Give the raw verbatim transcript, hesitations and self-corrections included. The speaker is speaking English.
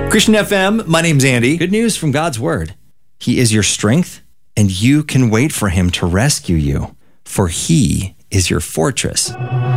Christian F M, my name's Andy. Good news from God's Word. He is your strength, and you can wait for him to rescue you, for he is your fortress.